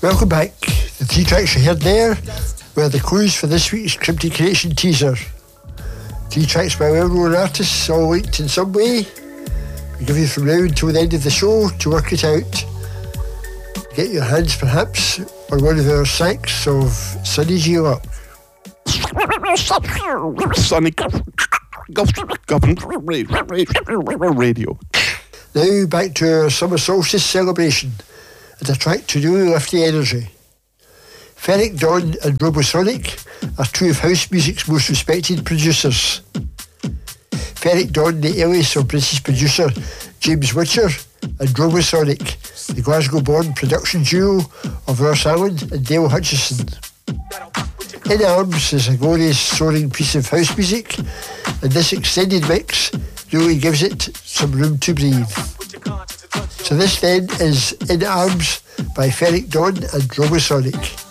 Welcome back. The 3 tracks you heard there were the clues for this week's Cryptic Creation teaser. 3 tracks by well-known artists, all linked in some way. We give you from now until the end of the show to work it out. Get your hands perhaps on one of our sacks of Sunny G Luck. Sunny Radio. Now back to our summer solstice celebration and a track to really lift the energy. Ferric Dawn and Robosonic are 2 of house music's most respected producers. Ferric Dawn, the alias of British producer James Witcher, and Robosonic, the Glasgow-born production duo of Ross Allen and Dale Hutchison. In Arms is a glorious soaring piece of house music, and this extended mix really gives it some room to breathe. So this then is In Arms by Ferric Dawn and Robosonic.